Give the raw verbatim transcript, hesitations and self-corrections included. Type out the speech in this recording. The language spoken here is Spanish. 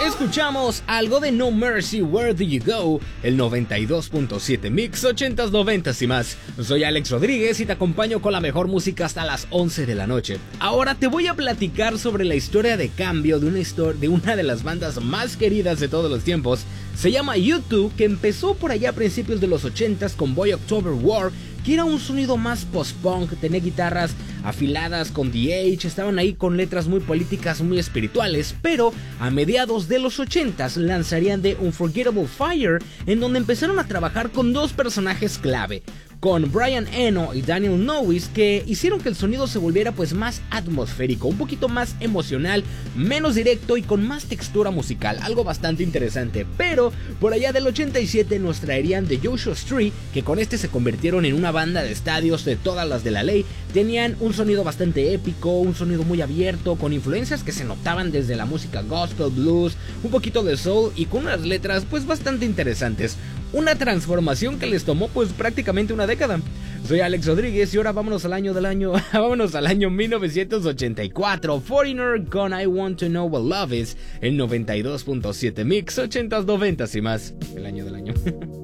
Escuchamos algo de No Mercy, Where Do You Go, el noventa y dos punto siete Mix ochentas, noventas y más. Soy Alex Rodríguez y te acompaño con la mejor música hasta las once de la noche. Ahora te voy a platicar sobre la historia de cambio de una, histor- de una de las bandas más queridas de todos los tiempos. Se llama U dos, que empezó por allá a principios de los ochentas con Boy October War, que era un sonido más post-punk, tenía guitarras afiladas con The Edge, estaban ahí con letras muy políticas, muy espirituales, pero a mediados de los ochentas lanzarían The Unforgettable Fire, en donde empezaron a trabajar con dos personajes clave, con Brian Eno y Daniel Knowles, que hicieron que el sonido se volviera pues más atmosférico, un poquito más emocional, menos directo y con más textura musical, algo bastante interesante. Pero por allá del ochenta y siete nos traerían The Joshua Tree, que con este se convirtieron en una banda de estadios de todas las de la ley. Tenían un sonido bastante épico, un sonido muy abierto, con influencias que se notaban desde la música gospel, blues, un poquito de soul y con unas letras pues bastante interesantes. Una transformación que les tomó pues prácticamente una década. Soy Alex Rodríguez y ahora vámonos al año del año, vámonos al año mil novecientos ochenta y cuatro. Foreigner con I Want to Know What Love Is, el noventa y dos punto siete Mix ochentas, noventas y más. El año del año.